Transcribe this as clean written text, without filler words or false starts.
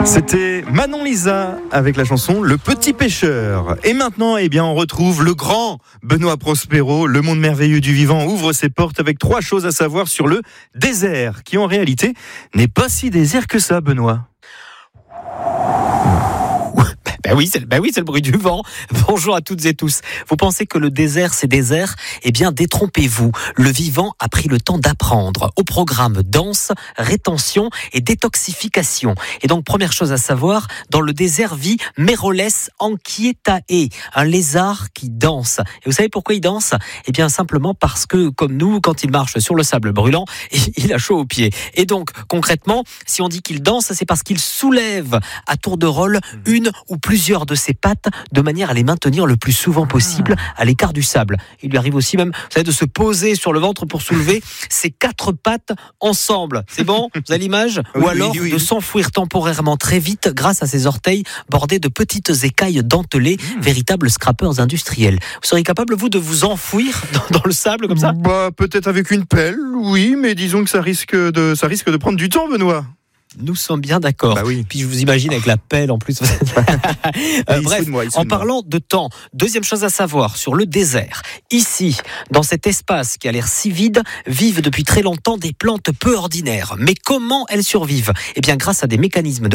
C'était Manon Lisa avec la chanson Le Petit Pêcheur. Et maintenant, on retrouve le grand Benoît Prospero. Le monde merveilleux du vivant ouvre ses portes avec 3 choses à savoir sur le désert, qui en réalité n'est pas si désert que ça, Benoît. Ben oui, c'est le bruit du vent. Bonjour à toutes et tous. Vous pensez que le désert, c'est désert ? Eh bien, détrompez-vous. Le vivant a pris le temps d'apprendre. Au programme danse, rétention et détoxification. Et donc, première chose à savoir, dans le désert vit Meroles anchietae, un lézard qui danse. Et vous savez pourquoi il danse ? Eh bien, simplement parce que, comme nous, quand il marche sur le sable brûlant, il a chaud aux pieds. Et donc, concrètement, si on dit qu'il danse, c'est parce qu'il soulève à tour de rôle une ou plusieurs de ses pattes de manière à les maintenir le plus souvent possible à l'écart du sable. Il lui arrive aussi même, vous savez, de se poser sur le ventre pour soulever ses 4 pattes ensemble. C'est bon ? Vous avez l'image ? Ou alors de s'enfouir temporairement très vite grâce à ses orteils bordés de petites écailles dentelées, véritables scrappers industriels. Vous seriez capable, vous, de vous enfouir dans le sable comme ça ? Peut-être avec une pelle, oui, mais disons que ça risque de prendre du temps, Benoît. Nous sommes bien d'accord. Bah oui. Puis je vous imagine avec la pelle en plus. Bref, en parlant de temps, deuxième chose à savoir sur le désert. Ici, dans cet espace qui a l'air si vide, vivent depuis très longtemps des plantes peu ordinaires. Mais comment elles survivent ? Eh bien, grâce à des mécanismes de